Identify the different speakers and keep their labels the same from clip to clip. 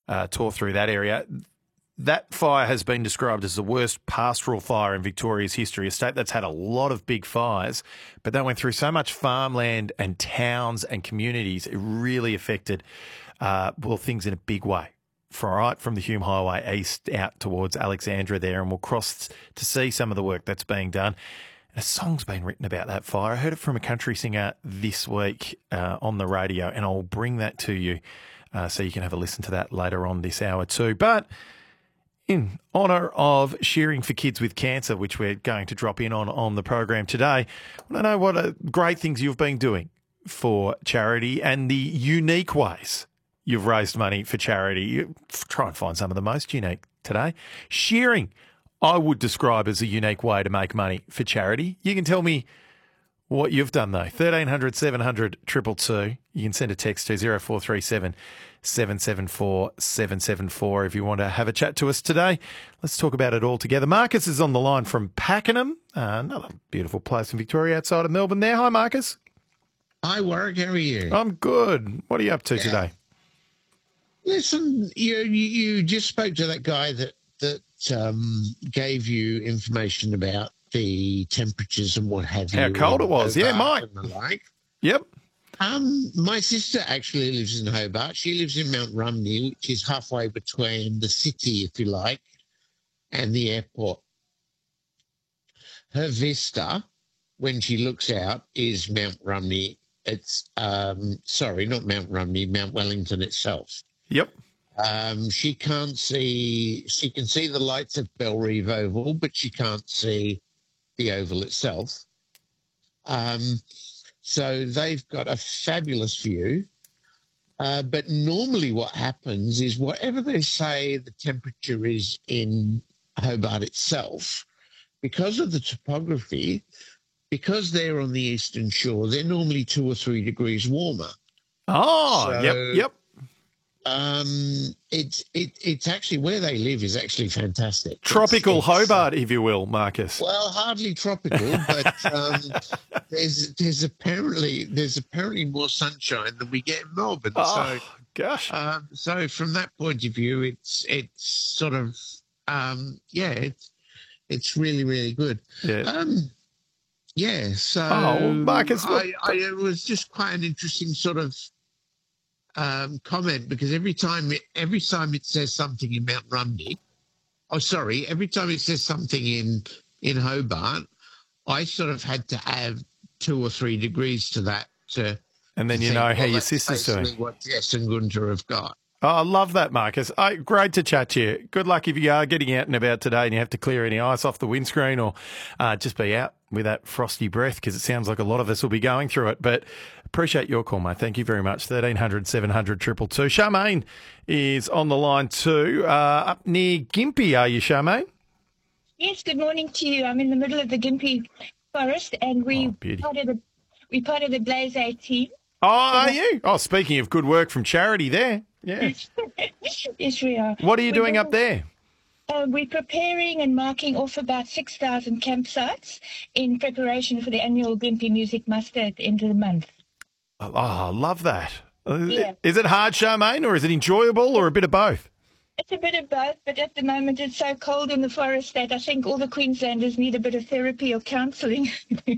Speaker 1: tore through that area. That fire has been described as the worst pastoral fire in Victoria's history, a state that's had a lot of big fires, but that went through so much farmland and towns and communities. It really affected, things in a big way. From the Hume Highway east out towards Alexandra there, and we'll cross to see some of the work that's being done. And a song's been written about that fire. I heard it from a country singer this week on the radio, and I'll bring that to you so you can have a listen to that later on this hour too. But in honour of Shearing for Kids with Cancer, which we're going to drop in on the program today, I want to know what great things you've been doing for charity and the unique ways you've raised money for charity. You try and find some of the most unique today. Shearing, I would describe as a unique way to make money for charity. You can tell me what you've done, though. 1300 700 222. You can send a text to 0437 774 774 if you want to have a chat to us today. Let's talk about it all together. Marcus is on the line from Pakenham, another beautiful place in Victoria outside of Melbourne there. Hi, Marcus.
Speaker 2: Hi, Warwick. How are you?
Speaker 1: I'm good. What are you up to today?
Speaker 2: Listen, you just spoke to that guy that gave you information about the temperatures and what have you.
Speaker 1: How cold it was. Yeah, Mike.
Speaker 2: And the like.
Speaker 1: Yep.
Speaker 2: My sister actually lives in Hobart. She lives in Mount Rumney, which is halfway between the city, if you like, and the airport. Her vista, when she looks out, is Mount Rumney. It's, sorry, not Mount Rumney, Mount Wellington itself.
Speaker 1: Yep.
Speaker 2: She can see the lights of Bellerive Oval, but she can't see the oval itself. So they've got a fabulous view. But normally what happens is whatever they say the temperature is in Hobart itself, because of the topography, because they're on the eastern shore, they're normally 2 or 3 degrees warmer.
Speaker 1: Oh,
Speaker 2: So,
Speaker 1: yep.
Speaker 2: It's actually where they live is actually fantastic.
Speaker 1: Tropical Hobart, if you will, Marcus.
Speaker 2: Well, hardly tropical, but there's apparently more sunshine than we get in Melbourne.
Speaker 1: Oh, gosh.
Speaker 2: So from that point of view, it's sort of it's really, really good.
Speaker 1: Yeah.
Speaker 2: So
Speaker 1: Marcus,
Speaker 2: it was just quite an interesting sort of comment, because every time it says something in Mount Rumney, every time it says something in Hobart, I sort of had to add 2 or 3 degrees to that.
Speaker 1: And then you know how your sister's doing.
Speaker 2: What Jess and Gunter have got.
Speaker 1: Oh, I love that, Marcus. Great to chat to you. Good luck if you are getting out and about today and you have to clear any ice off the windscreen, or just be out with that frosty breath, because it sounds like a lot of us will be going through it. But appreciate your call, mate. Thank you very much. 1300 700 222. Charmaine is on the line too. Up near Gympie, are you, Charmaine?
Speaker 3: Yes, good morning to you. I'm in the middle of the Gympie forest, and we're part of the Blaze 18.
Speaker 1: Oh, are you? Oh, speaking of good work from charity there. Yeah.
Speaker 3: Yes, we are.
Speaker 1: What are you doing up there?
Speaker 3: We're preparing and marking off about 6,000 campsites in preparation for the annual Gympie Music Muster at the end of the month.
Speaker 1: Oh, I love that.
Speaker 3: Yeah.
Speaker 1: Is it hard, Charmaine, or is it enjoyable, or a bit of both?
Speaker 3: It's a bit of both, but at the moment it's so cold in the forest that I think all the Queenslanders need a bit of therapy or counselling.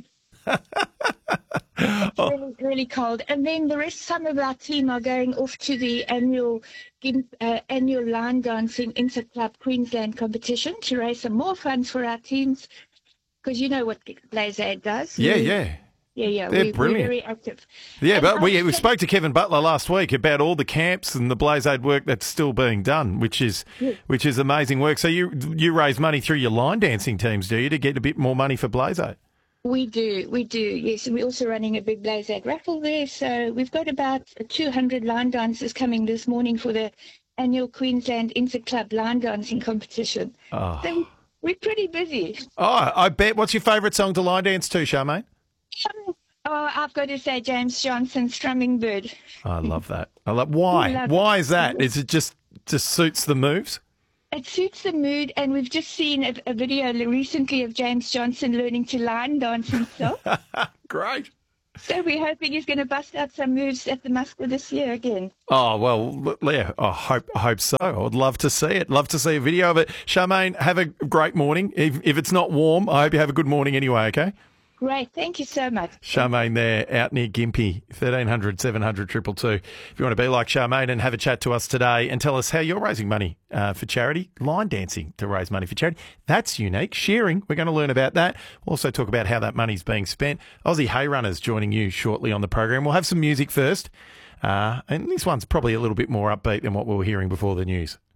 Speaker 3: It's really, really cold. And then the rest, some of our team are going off to the annual line dancing Interclub Queensland competition to raise some more funds for our teams, because you know what Blaze Aid does.
Speaker 1: Yeah.
Speaker 3: Yeah,
Speaker 1: They're brilliant.
Speaker 3: We're very active.
Speaker 1: Yeah, but we spoke to Kevin Butler last week about all the camps and the Blaze Aid work that's still being done, which is amazing work. So you raise money through your line dancing teams, do you, to get a bit more money for Blaze Aid?
Speaker 3: We do, yes. And we're also running a big Blaze Aid raffle there. So we've got about 200 line dancers coming this morning for the annual Queensland Interclub line dancing competition.
Speaker 1: Oh.
Speaker 3: So we're pretty busy.
Speaker 1: Oh, I bet. What's your favourite song to line dance to, Charmaine?
Speaker 3: I've got to say James Johnson's Strumming Bird.
Speaker 1: I love that. Why? Why is that? Is it just suits the moves?
Speaker 3: It suits the mood, and we've just seen a video recently of James Johnson learning to line dance himself.
Speaker 1: Great.
Speaker 3: So we're hoping he's going to bust out some moves at the Musker this year again.
Speaker 1: Oh, well, yeah, I hope so. I would love to see it. Love to see a video of it. Charmaine, have a great morning. If it's not warm, I hope you have a good morning anyway, okay?
Speaker 3: Great. Thank you so much.
Speaker 1: Charmaine there, out near Gympie, 1300 700 222. If you want to be like Charmaine and have a chat to us today and tell us how you're raising money for charity, line dancing to raise money for charity. That's unique. Sharing, we're going to learn about that. We'll also talk about how that money's being spent. Aussie Hay Runners joining you shortly on the program. We'll have some music first. And this one's probably a little bit more upbeat than what we were hearing before the news.